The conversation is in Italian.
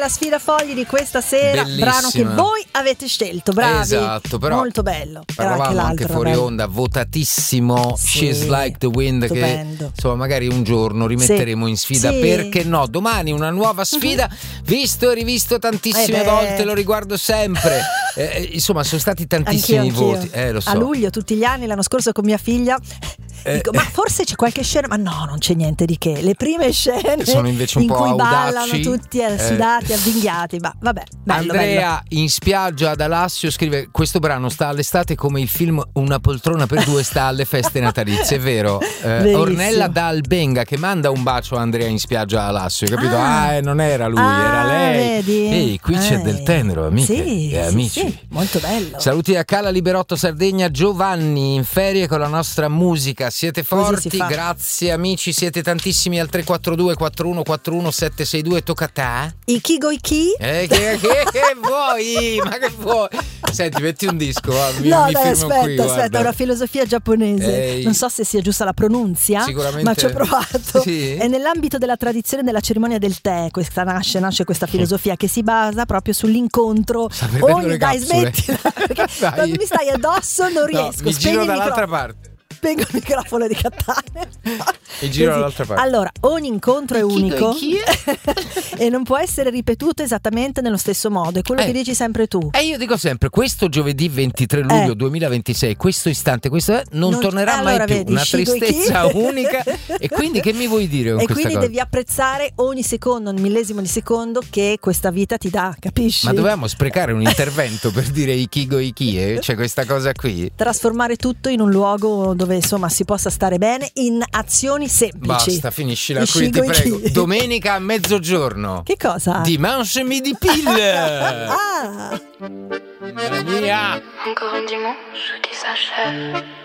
la sfida fogli di questa sera. Bellissima. Brano che voi avete scelto, bravi. Esatto, però molto bello. Parlavamo anche fuori onda, votatissimo, Sì, She's Like the Wind, stupendo. che insomma magari un giorno rimetteremo in sfida, Sì. perché no? Domani una nuova sfida, visto e rivisto tantissime volte, lo riguardo sempre. Insomma, sono stati tantissimi voti. Lo so. A luglio tutti gli anni, l'anno scorso con mia figlia dico, ma forse c'è qualche scena, ma no, non c'è niente di che. Le prime scene sono invece un in po' cui audaci, ballano tutti sudati, avvinghiati, ma vabbè, bello, Andrea in spiaggia ad Alassio scrive: questo brano sta all'estate come il film Una poltrona per due sta alle feste natalizie, è vero? Ornella da Albenga che manda un bacio a Andrea in spiaggia a Alassio, capito? Non era lui, era lei. Vedi? Ehi, qui c'è del tenero, amiche e amici. Sì, molto bello. Saluti a Cala Liberotto Sardegna, Giovanni in ferie con la nostra musica. Siete forti, grazie amici, siete tantissimi. Al 342 4141 762. Tocca a te. Ikigo Iki? Che vuoi? Ma che vuoi? Senti, metti un disco, mi fermo qui. Aspetta, è una filosofia giapponese. Non so se sia giusta la pronunzia, sicuramente, ma ci ho provato. Sì. È nell'ambito della tradizione della cerimonia del tè. Questa nasce questa filosofia che si basa proprio sull'incontro. Dai, smettila, perché quando mi stai addosso non riesco. Mi giro dall'altra parte. Spengo il microfono di Cattaneo e giro dall'altra parte. Allora, ogni incontro è unico e non può essere ripetuto esattamente nello stesso modo. È quello che dici sempre tu. Io dico sempre: questo giovedì 23 luglio 2026, questo istante, questo non tornerà mai più. Vedi, una tristezza unica. E quindi che mi vuoi dire con e questa quindi cosa? devi apprezzare ogni secondo, un millesimo di secondo che questa vita ti dà, capisci? Ma dovevamo sprecare un intervento per dire Ikigo Iki, c'è questa cosa qui. Trasformare tutto in un luogo dove insomma si possa stare bene in azioni semplici. Basta, finiscila qui, ti prego. Domenica a mezzogiorno. Che cosa? Dimanche midi pile. Ah. Mia. Encore un dimanche où tu s'achèves.